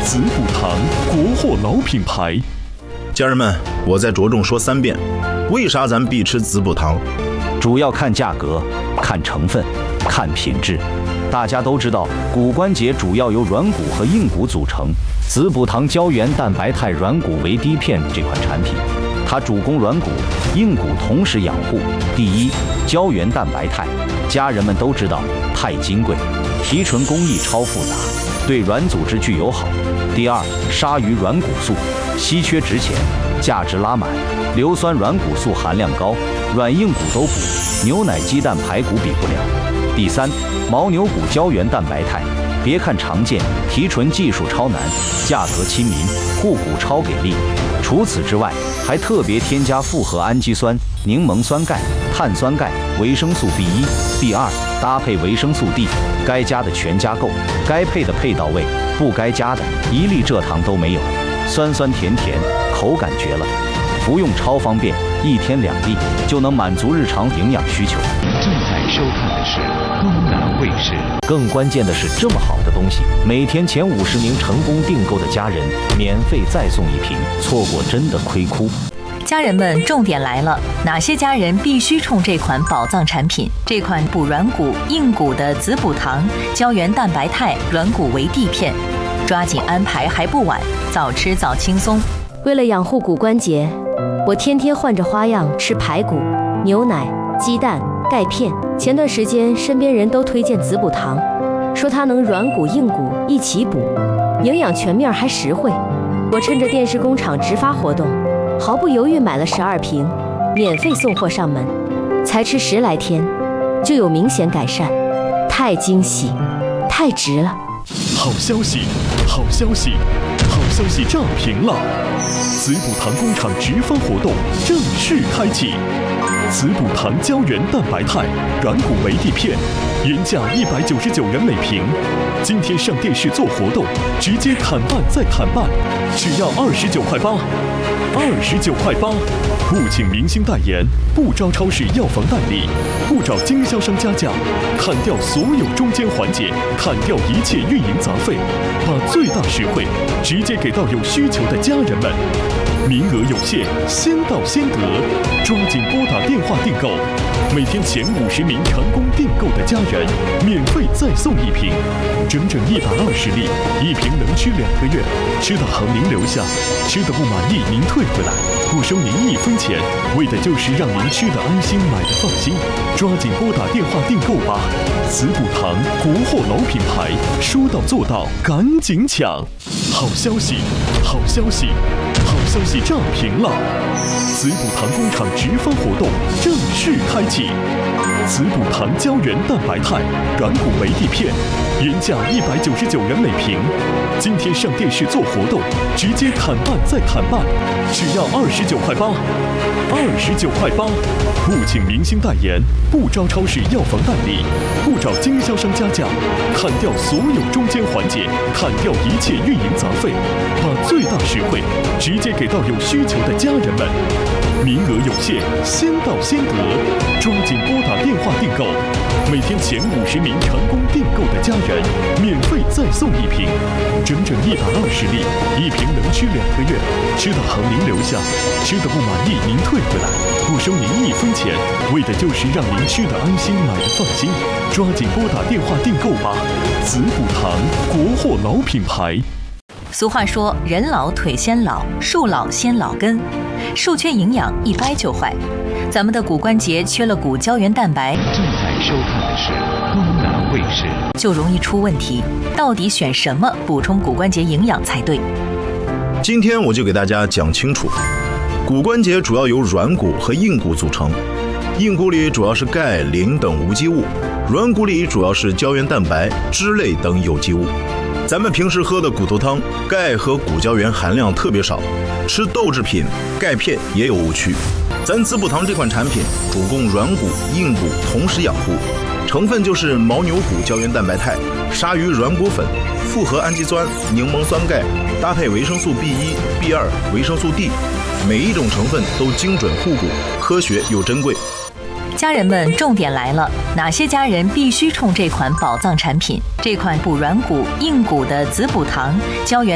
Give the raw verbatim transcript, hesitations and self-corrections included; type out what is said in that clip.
子补堂，国货老品牌。 家人们，我再着重说三遍，为啥咱必吃子补堂？ 主要看价格，看成分，看品质。大家都知道，骨关节主要由软骨和硬骨组成。子补堂胶原蛋白肽软骨维 D 片这款产品，它主攻软骨、硬骨同时养护。第一，胶原蛋白肽，家人们都知道，太金贵，提纯工艺超复杂，对软组织具友好。第二，鲨鱼软骨素，稀缺值钱，价值拉满，硫酸软骨素含量高，软硬骨都补，牛奶、鸡蛋、排骨比不了。第三，牦牛骨胶原蛋白肽，别看常见，提纯技术超难，价格亲民，护骨超给力。除此之外，还特别添加复合氨基酸、柠檬酸钙、碳酸钙、维生素 B 一、B 二，搭配维生素 D， 该加的全加够，该配的配到位，不该加的一粒蔗糖都没有，酸酸甜甜，口感绝了。服用超方便，一天两粒就能满足日常营养需求。 正在收看的是东南卫视。 更关键的是，这么好的东西，每天前五十名成功订购的家人免费再送一瓶，错过真的亏哭。 家人们，重点来了，哪些家人必须冲这款宝藏产品？这款补软骨、硬骨的子补堂胶原蛋白肽软骨维 D 片，抓紧安排还不晚，早吃早轻松。 为了养护骨关节，我天天换着花样吃排骨、牛奶、鸡蛋、钙片。前段时间身边人都推荐子补堂，说它能软骨硬骨一起补，营养全面还实惠。我趁着电视工厂直发活动，毫不犹豫买了十二瓶，免费送货上门。才吃十来天，就有明显改善，太惊喜，太值了！ 好消息，好消息，好消息炸屏了！子补堂工厂直发活动正式开启。子补堂胶原蛋白肽软骨维 D 片，原价一百九十九元每瓶，今天上电视做活动，直接砍半再砍半，只要二十九块八，二十九块八，不请明星代言，不招超市药房代理，不找经销商加价，砍掉所有中间环节，砍掉一切运营杂费，把最大实惠直接给到有需求的家人们。名额有限，先到先得，抓紧拨打电话订购。每天前五十名成功订购的家人，免费再送一瓶，整整一百二十粒，一瓶能吃两个月。吃的好您留下，吃的不满意您退回来，不收您一分钱，为的就是让您吃的安心，买的放心。抓紧拨打电话订购吧！子补堂，国货老品牌，说到做到，赶紧抢！好消息，好消息！好消息炸屏了！子补堂工厂直发活动正式开启。子补堂胶原蛋白肽软骨维 D 片，原价一百九十九元每瓶，今天上电视做活动，直接砍半再砍半，只要二十九块八，二十九块八，不请明星代言，不招超市药房代理，不找经销商加价，砍掉所有中间环节，砍掉一切运营杂费，把最大实惠直接给到有需求的家人们。名额有限，先到先得，抓紧拨打电话订购。每天前五十名成功订购的家人，免费再送一瓶，整整一百二十粒，一瓶能吃两个月。吃的好您留下，吃的不满意您退回来，不收您一分钱，为的就是让您吃的安心，买的放心。抓紧拨打电话订购吧！子补堂，国货老品牌。 俗话说，人老腿先老，树老先老根，树缺营养一掰就坏。咱们的骨关节缺了骨胶原蛋白， 正在收看的是东南卫视， 就容易出问题。到底选什么补充骨关节营养才对？ 今天我就给大家讲清楚。骨关节主要由软骨和硬骨组成，硬骨里主要是钙、磷等无机物，软骨里主要是胶原蛋白、脂类等有机物。咱们平时喝的骨头汤，钙和骨胶原含量特别少，吃豆制品、钙片也有误区。咱子补堂这款产品主攻软骨、硬骨同时养护，成分就是牦牛骨胶原蛋白肽、鲨鱼软骨粉、复合氨基酸、柠檬酸钙，搭配维生素 B 一、B 二、维生素 D， 每一种成分都精准护骨，科学又珍贵。 家人们，重点来了，哪些家人必须冲这款宝藏产品？这款补软骨、硬骨的子补堂胶原